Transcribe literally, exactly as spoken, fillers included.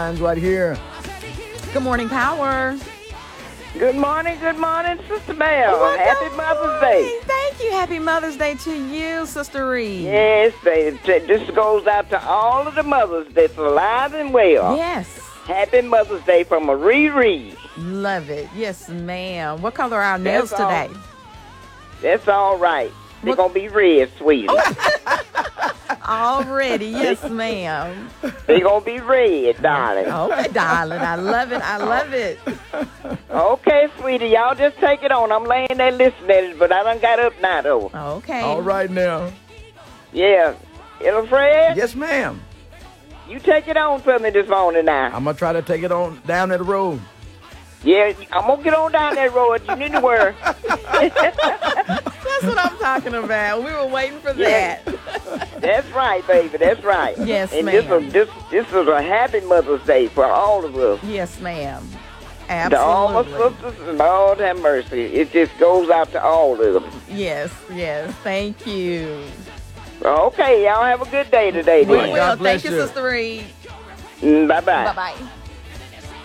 Right here. Good morning, Power. Good morning, good morning, Sister Bell. Well, Happy good Mother's morning. Day. Thank you. Happy Mother's Day to you, Sister Reed. Yes, baby. This goes out to all of the mothers that's alive and well. Yes. Happy Mother's Day from Marie Reed. Love it. Yes, ma'am. What color are our nails That's all- today? That's all right. They're What- going to be red, sweetie. Already. Yes, ma'am. They're going to be red, darling. Okay, darling. I love it. I love it. Okay, sweetie. Y'all just take it on. I'm laying there listening at it, but I done got up now, though. Okay. All right now. Yeah. Little Fred, Yes, ma'am. you take it on for me this morning now. I'm going to try to take it on down that road. Yeah, I'm going to get on down that road. You need to worry. That's what I'm talking about. We were waiting for that. That's right, baby. That's right. Yes, and ma'am. This, is- this, this is a happy Mother's Day for all of us. Yes, ma'am. To all my Absolutely. sisters, and Lord have mercy. It just goes out to all of them. Yes, yes. Thank you. Okay, y'all have a good day today, We then. will. God bless Thank you, you. Sister Reed. Mm, Bye-bye. Bye-bye.